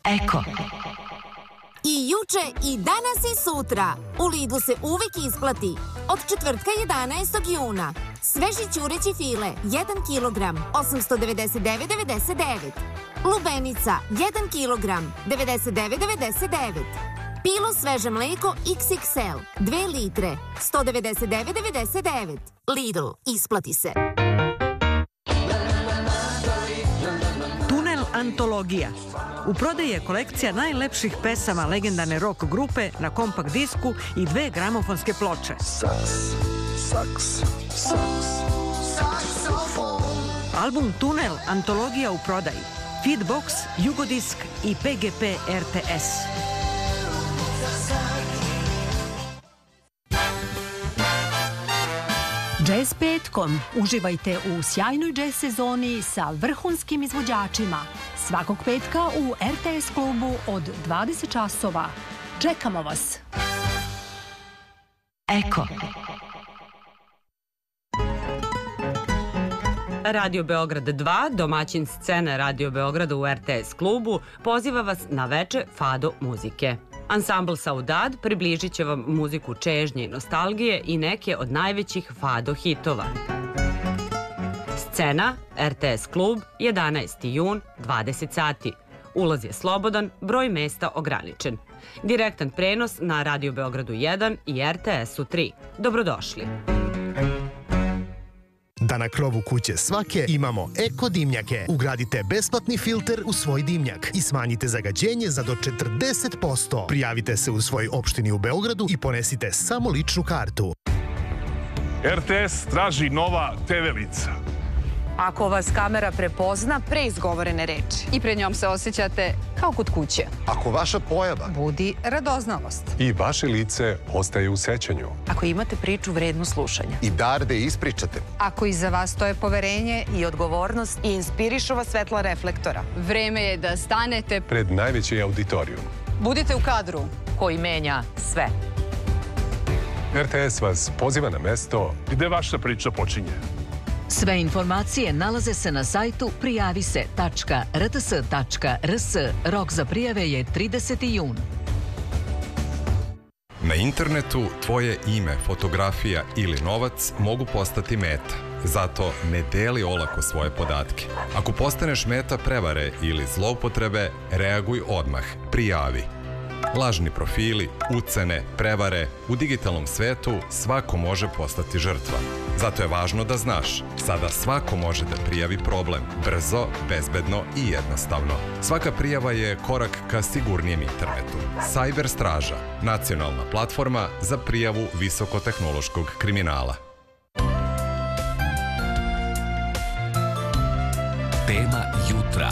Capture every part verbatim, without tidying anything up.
Eko. I juče i danas i sutra. U Lidlu se uvek isplati. Od četvrtka jedanaestog juna. Sveži ćureći file jedan kilogram osamsto devedeset devet zarez devedeset devet. Lubenica jedan kilogram devedeset devet zarez devedeset devet. Pilo sveže mleko iks iks el dve litre sto devedeset devet zarez devedeset devet. Lidl, isplati se. Tunel antologija. U prodaji je kolekcija najlepših pesama legendarne rock grupe na kompakt disku i dve gramofonske ploče. Saks, saks, saks, saksofon. Album Tunel antologija u prodaji. Feedbox, Jugodisk i pe ge pe er te es. Jazz petkom. Uživajte u sjajnoj jazz sezoni sa vrhunskim izvođačima. Svakog petka u er te es klubu od dvadeset časova. Čekamo vas. Eko. Radio Beograd dva, domaćin scene Radio Beograda u er te es klubu, poziva vas na veče fado muzike. Ansambl Saudade približit će vam muziku čežnje i nostalgije i neke od najvećih fado hitova. Scena, er te es klub, jedanaesti jun, dvadeset sati. Ulaz je slobodan, broj mesta ograničen. Direktan prenos na Radio Beogradu jedan i er te esu tri. Dobrodošli. Da na krovu kuće svake imamo eko dimnjake. Ugradite besplatni filter u svoj dimnjak i smanjite zagađenje za do četrdeset posto. Prijavite se u svoj opštini u Beogradu i ponesite samo ličnu kartu. er te es traži nova te ve lica. Ako vas kamera prepozna pre izgovorene reči i pred njom se osjećate kao kod kuće. Ako vaša pojava Budi radoznalost. I vaše lice ostaje u sećanju. Ako imate priču vrednu slušanja. i dar da je ispričate. Ako iza vas stoje poverenje i odgovornost i inspirišu vas svetla reflektora. Vreme je da stanete Pred najveći auditorijum. Budite u kadru koji menja sve. er te es vas poziva na mesto Gde vaša priča počinje? Sve informacije nalaze se na sajtu prijavise tačka er te es tačka er es. Rok za prijave je trideseti jun. Na internetu tvoje ime, fotografija ili novac mogu postati meta. Zato ne deli olako svoje podatke. Ako postaneš meta prevare ili zloupotrebe, reaguj odmah. Prijavi. Lažni profili, ucene, prevare, u digitalnom svetu svako može postati žrtva. Zato je važno da znaš, sada svako može da prijavi problem, brzo, bezbedno i jednostavno. Svaka prijava je korak ka sigurnijem internetu. Cyber Straža, nacionalna platforma za prijavu visokotehnološkog kriminala. Tema jutra.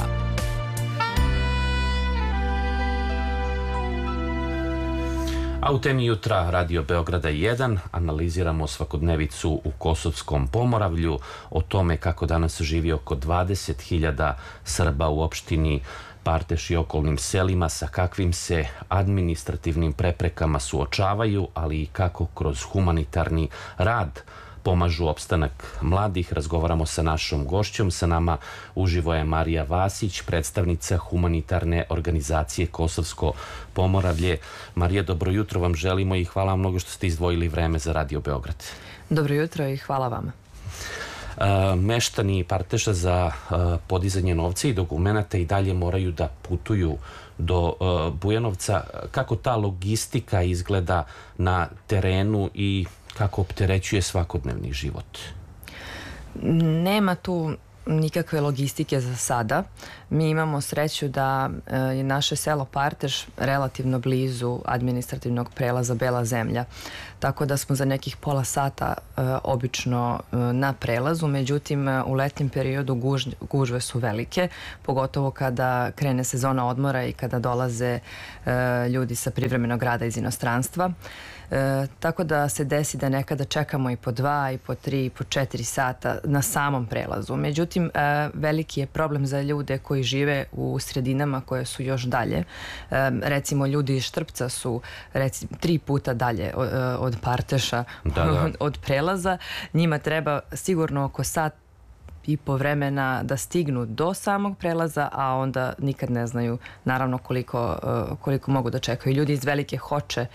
A u temi jutra Radio Beograda jedan analiziramo svakodnevicu u Kosovskom Pomoravlju, o tome kako danas živi oko dvadeset hiljada Srba u opštini Parteš i okolnim selima, sa kakvim se administrativnim preprekama suočavaju, ali i kako kroz humanitarni rad pomažu opstanak mladih. Razgovaramo sa našom gošćom. Sa nama uživo je Marija Vasić, predstavnica humanitarne organizacije Kosovsko Pomoravlje. Marija, dobro jutro vam želimo i hvala vam mnogo što ste izdvojili vreme za Radio Beograd. Dobro jutro i hvala vama. Meštani Parteša za podizanje novca i dokumenata i dalje moraju da putuju do Bujanovca. Kako ta logistika izgleda na terenu i kako opterećuje svakodnevni život? Nema tu nikakve logistike za sada. Mi imamo sreću da je naše selo Parteš relativno blizu administrativnog prelaza Bela zemlja. Tako da smo za nekih pola sata e, obično e, na prelazu. Međutim, u letnjem periodu guž, gužve su velike, pogotovo kada krene sezona odmora i kada dolaze e, ljudi sa privremenog rada iz inostranstva. E, tako da se desi da nekada čekamo i po dva, i po tri, i po četiri sata na samom prelazu. Međutim, e, veliki je problem za ljude koji žive u sredinama koje su još dalje. E, recimo, ljudi iz Štrpca su reci, tri puta dalje od, od Parteša, da, da. od prelaza. Njima treba sigurno oko sat i po vremena da stignu do samog prelaza, a onda nikad ne znaju naravno koliko, koliko mogu da čekaju. Ljudi iz Velike Hoče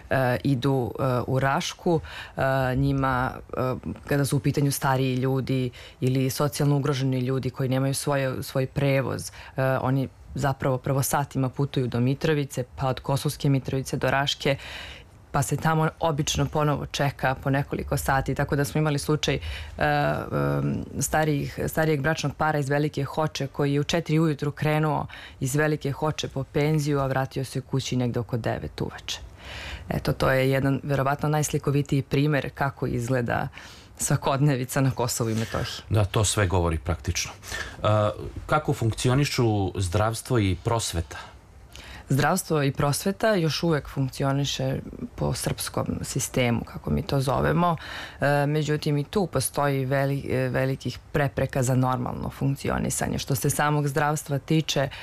idu u Rašku, njima kada su u pitanju stariji ljudi ili socijalno ugroženi ljudi koji nemaju svoj, svoj prevoz, oni zapravo prvo satima putuju do Mitrovice, pa od Kosovske Mitrovice do Raške, pa se tamo obično ponovo čeka po nekoliko sati, tako da smo imali slučaj uh, um, starijih, starijeg bračnog para iz Velike Hoče koji je u četiri ujutru krenuo iz Velike Hoče po penziju, a vratio se kući negde oko devet uveče. Eto, to je jedan verovatno najslikovitiji primer kako izgleda svakodnevica na Kosovu i Metohiji. Da, to sve govori praktično. Uh, kako funkcionišu zdravstvo i prosveta? Zdravstvo i prosveta još uvek funkcioniše po srpskom sistemu, kako mi to zovemo. E, međutim, i tu postoji veli, velikih prepreka za normalno funkcionisanje. Što se samog zdravstva tiče, e,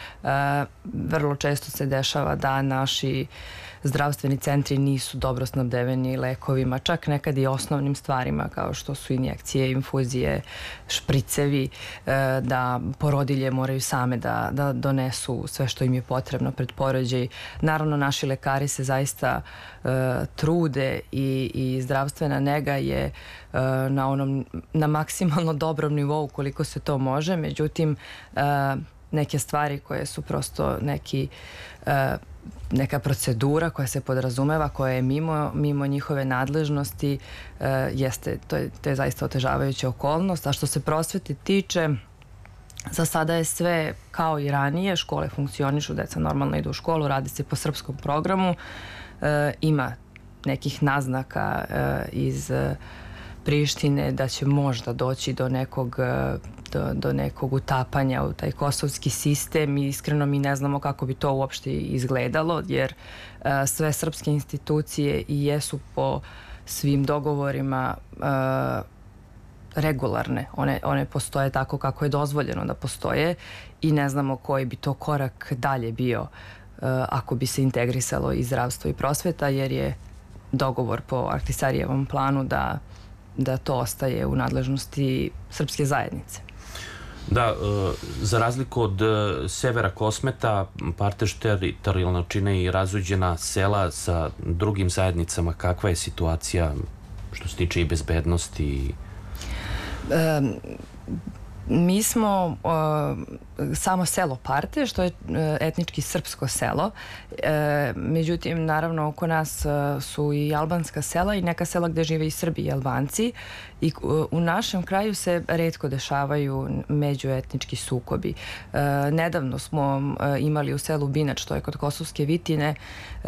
vrlo često se dešava da naši zdravstveni centri nisu dobro snabdeveni lekovima, čak nekad i osnovnim stvarima kao što su injekcije, infuzije, špricevi, da porodilje moraju same da, da donesu sve što im je potrebno pred porođaj. Naravno, naši lekari se zaista uh, trude i, i zdravstvena nega je uh, na onom, na maksimalno dobrom nivou koliko se to može, međutim, uh, neke stvari koje su prosto neki uh, neka procedura koja se podrazumeva, koja je mimo, mimo njihove nadležnosti, uh, jeste, to je, to je zaista otežavajuća okolnost. A što se prosvete tiče, za sada je sve kao i ranije, škole funkcionišu, deca normalno idu u školu, radi se po srpskom programu, uh, ima nekih naznaka uh, iz uh, Prištine da će možda doći do nekog, do, do nekog utapanja u taj kosovski sistem i iskreno mi ne znamo kako bi to uopšte izgledalo, jer uh, sve srpske institucije i jesu po svim dogovorima uh, regularne. One, one postoje tako kako je dozvoljeno da postoje i ne znamo koji bi to korak dalje bio uh, ako bi se integrisalo i zdravstvo i prosveta, jer je dogovor po Ahtisarijevom planu da da to ostaje u nadležnosti srpske zajednice. Da, za razliku od severa Kosmeta, Partež teritorijalno čine i razuđena sela sa drugim zajednicama. Kakva je situacija što se tiče i bezbednosti? Um, Mi smo uh, samo selo Partež, što je uh, etnički srpsko selo. E, međutim, naravno, oko nas uh, su i albanska sela i neka sela gde žive i Srbi i Albanci. I uh, u našem kraju se retko dešavaju međuetnički sukobi. Uh, nedavno smo uh, imali u selu Binač, to je kod Kosovske Vitine, uh,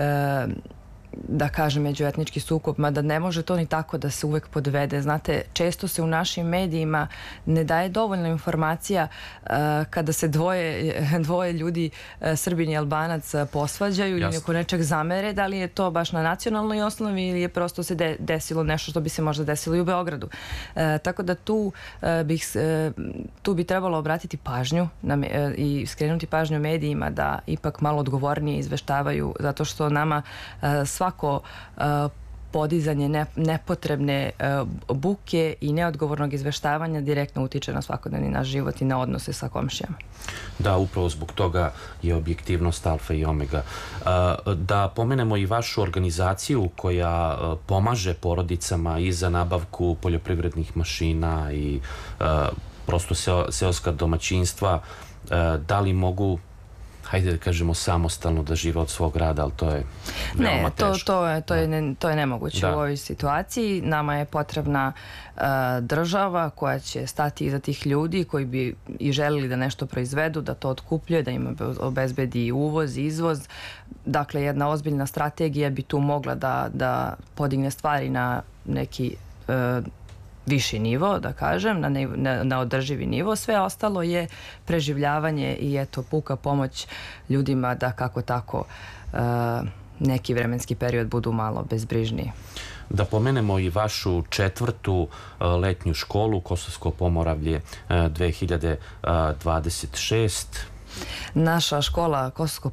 da kažem međuetnički sukob, mada ne može to ni tako da se uvek podvede. Znate, često se u našim medijima ne daje dovoljno informacija uh, kada se dvoje, dvoje ljudi, uh, Srbin i Albanac, uh, posvađaju ili oko nečeg zamere, da li je to baš na nacionalnoj osnovi ili je prosto se de, desilo nešto što bi se možda desilo i u Beogradu. Uh, tako da tu, uh, bih, uh, tu bi trebalo obratiti pažnju na me, uh, i skrenuti pažnju medijima da ipak malo odgovornije izveštavaju, zato što nama uh, sva svako uh, podizanje ne, nepotrebne uh, buke i neodgovornog izveštavanja direktno utiče na svakodnevni naš život i na odnose sa komšijama. Da, upravo zbog toga je objektivnost alfa i omega. Uh, da pomenemo i vašu organizaciju koja uh, pomaže porodicama i za nabavku poljoprivrednih mašina i uh, prosto seo, seoska domaćinstva. Uh, da li mogu, hajde da kažemo, samostalno da žive od svog rada, ali to je veoma ne, to, teško. To je, to je, ne, to je nemoguće da. U ovoj situaciji. Nama je potrebna uh, država koja će stati iza tih ljudi koji bi i želili da nešto proizvedu, da to otkupljuje, da im obezbedi uvoz i izvoz. Dakle, jedna ozbiljna strategija bi tu mogla da, da podigne stvari na neki uh, viši nivo, da kažem, na, ne, na, na održivi nivo. Sve ostalo je preživljavanje i eto, puka pomoć ljudima da kako tako uh, neki vremenski period budu malo bezbrižniji. Da pomenemo i vašu četvrtu uh, letnju školu, Kosovsko Pomoravlje uh, dve hiljade dvadeset šest. Naša škola Kosovsko